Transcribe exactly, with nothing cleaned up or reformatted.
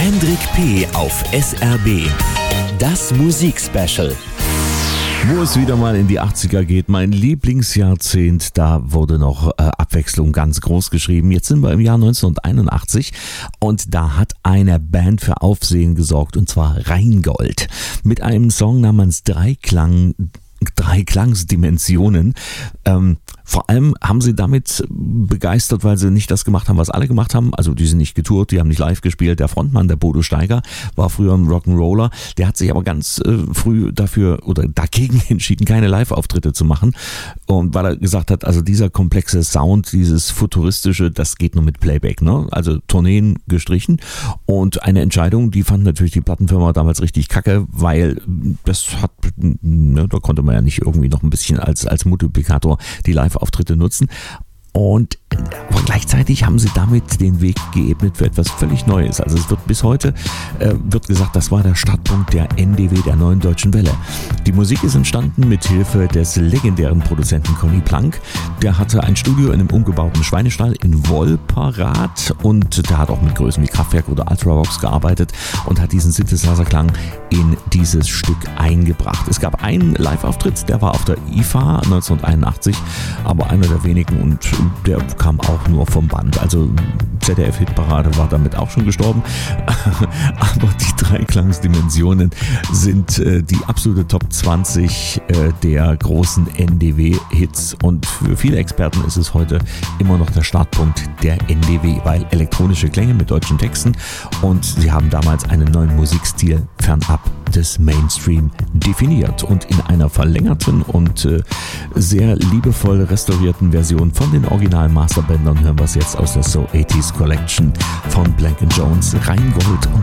Hendrik P. auf S R B. Das Musikspecial. Wo es wieder mal in die achtziger geht, mein Lieblingsjahrzehnt, da wurde noch äh, Abwechslung ganz groß geschrieben. Jetzt sind wir im Jahr neunzehnhunderteinundachtzig und da hat eine Band für Aufsehen gesorgt, und zwar Rheingold. Mit einem Song namens Dreiklang, Dreiklangsdimensionen. Ähm, vor allem haben sie damit begeistert, weil sie nicht das gemacht haben, was alle gemacht haben. Also die sind nicht getourt, die haben nicht live gespielt. Der Frontmann, der Bodo Steiger, war früher ein Rock'n'Roller. Der hat sich aber ganz äh, früh dafür oder dagegen entschieden, keine Live-Auftritte zu machen. Und weil er gesagt hat, also dieser komplexe Sound, dieses futuristische, das geht nur mit Playback, ne? Also Tourneen gestrichen. Und eine Entscheidung, die fand natürlich die Plattenfirma damals richtig kacke, weil das hat, ne, da konnte man ja nicht irgendwie noch ein bisschen als, als Multiplikator die Live-Auftritte nutzen. Und aber gleichzeitig haben sie damit den Weg geebnet für etwas völlig Neues. Also es wird bis heute äh, wird gesagt, das war der Startpunkt der N D W, der Neuen Deutschen Welle. Die Musik ist entstanden mit Hilfe des legendären Produzenten Conny Plank. Der hatte ein Studio in einem umgebauten Schweinestall in Wolperath und der hat auch mit Größen wie Kraftwerk oder Ultravox gearbeitet und hat diesen Synthesizer-Klang in dieses Stück eingebracht. Es gab einen Live-Auftritt, der war auf der I F A neunzehnhunderteinundachtzig, aber einer der wenigen, und der kam auch nur vom Band. Also Z D F-Hitparade war damit auch schon gestorben. Aber die Dreiklangsdimensionen sind äh, die absolute Top zwanzig äh, der großen N D W-Hits. Und für viele Experten ist es heute immer noch der Startpunkt der N D W, weil elektronische Klänge mit deutschen Texten, und sie haben damals einen neuen Musikstil fernab des Mainstream definiert. Und in einer verlängerten und äh, sehr liebevoll restaurierten Version von den originalen Masterbändern hören wir es jetzt aus der So achtziger Collection von Blank and Jones, Rheingold und